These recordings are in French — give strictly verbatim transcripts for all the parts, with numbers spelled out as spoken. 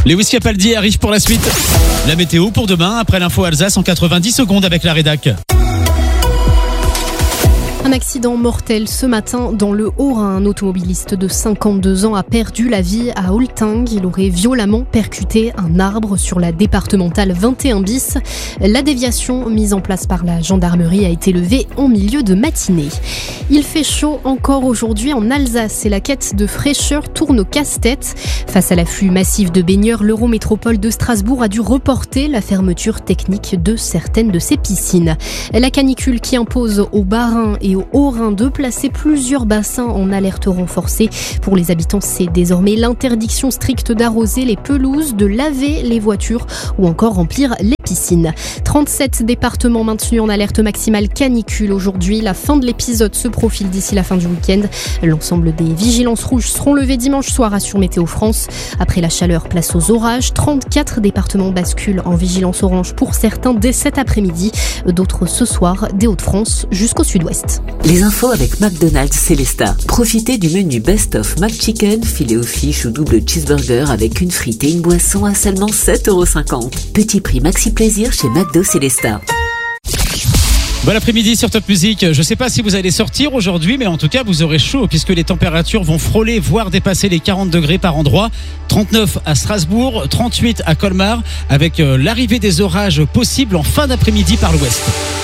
Lewis Capaldi arrive pour la suite. La météo pour demain, après l'info Alsace en quatre-vingt-dix secondes avec la rédac. Un accident mortel ce matin dans le Haut-Rhin. Un automobiliste de cinquante-deux ans a perdu la vie à Oltingue. Il aurait violemment percuté un arbre sur la départementale vingt et un bis. La déviation mise en place par la gendarmerie a été levée en milieu de matinée. Il fait chaud encore aujourd'hui en Alsace et la quête de fraîcheur tourne au casse-tête. Face à l'afflux massif de baigneurs, l'Eurométropole de Strasbourg a dû reporter la fermeture technique de certaines de ses piscines. La canicule qui impose aux Bas-Rhin et au Haut-Rhin de placer plusieurs bassins en alerte renforcée. Pour les habitants, c'est désormais l'interdiction stricte d'arroser les pelouses, de laver les voitures ou encore remplir les piscines. trente-sept départements maintenus en alerte maximale canicule aujourd'hui. La fin de l'épisode se profile d'ici la fin du week-end. L'ensemble des vigilances rouges seront levées dimanche soir, assure Météo France. Après la chaleur, place aux orages. trente-quatre départements basculent en vigilance orange pour certains dès cet après-midi. D'autres ce soir, des Hauts-de-France jusqu'au sud-ouest. Les infos avec McDonald's Célestat. Profitez du menu Best of McChicken, filet aux fiches ou double cheeseburger avec une frite et une boisson à seulement sept euros cinquante. Petit prix maxi plaisir chez McDo Célestat. Bon après-midi sur Top Music. Je ne sais pas si vous allez sortir aujourd'hui, mais en tout cas vous aurez chaud puisque les températures vont frôler, voire dépasser les quarante degrés par endroit. trente-neuf à Strasbourg, trente-huit à Colmar, avec l'arrivée des orages possibles en fin d'après-midi par l'ouest.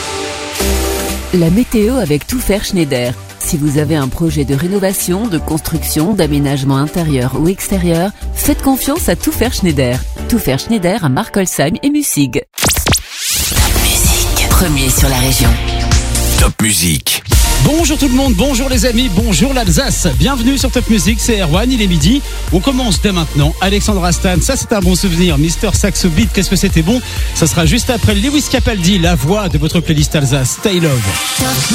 La météo avec Tout Faire Schneider. Si vous avez un projet de rénovation, de construction, d'aménagement intérieur ou extérieur, faites confiance à Tout Faire Schneider. Tout Faire Schneider à Markolsheim et Mussig. Top Music, premier sur la région. Top Music. Bonjour tout le monde, bonjour les amis, bonjour l'Alsace. Bienvenue sur Top Music, c'est Erwan, il est midi. On commence dès maintenant. Alexandre Astan, ça c'est un bon souvenir. Mister Saxo Beat, qu'est-ce que c'était bon. Ça sera juste après Lewis Capaldi, la voix de votre playlist Alsace. Stay Love.